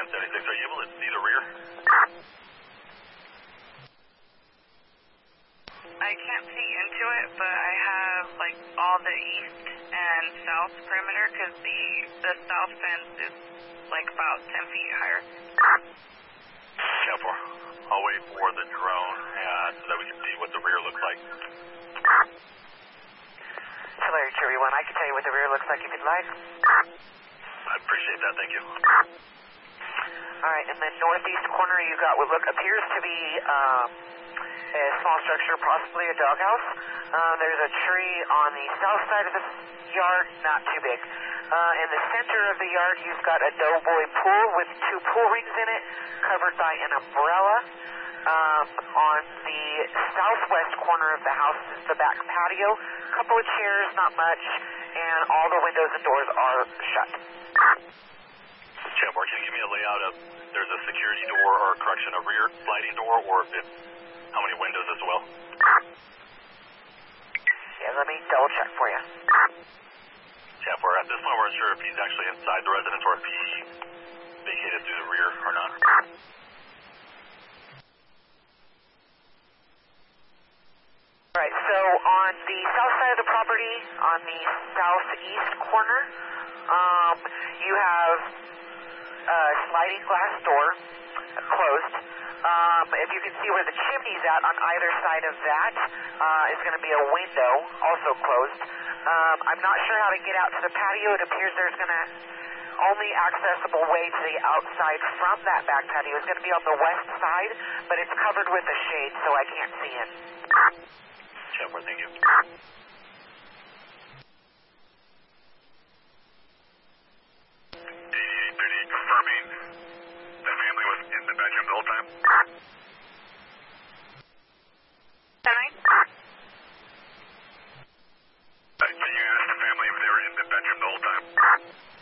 1076. Are you able to see the rear? I can't see into it, but I have like all the east and south perimeter because the south fence is like about 10 feet higher. 10-4. I'll wait for the drone so that we can see what the rear looks like. Tulare Cherry 1, I can tell you what the rear looks like if you'd like. I appreciate that, thank you. Alright, in the northeast corner you got what appears to be a small structure, possibly a doghouse. There's a tree on the south side of the yard, not too big. In the center of the yard, you've got a Doughboy pool with 2 pool rings in it, covered by an umbrella. On the southwest corner of the house is the back patio. A couple of chairs, not much, and all the windows and doors are shut. 10-4, can you give me a layout of there's a security door or a rear sliding door, or how many windows as well? Yeah, let me double check for you. 10-4, at this point we're unsure if he's actually inside the residence or if he vacated through the rear or not. Alright, so on the south side of the property, on the southeast corner, you have a sliding glass door closed. If you can see where the chimney's at on either side of that is going to be a window, also closed. I'm not sure how to get out to the patio. It appears there's going to only accessible way to the outside from that back patio is going to be on the west side, but it's covered with a shade, so I can't see in. 10-4, thank you. Confirming the family was in the bedroom the whole time?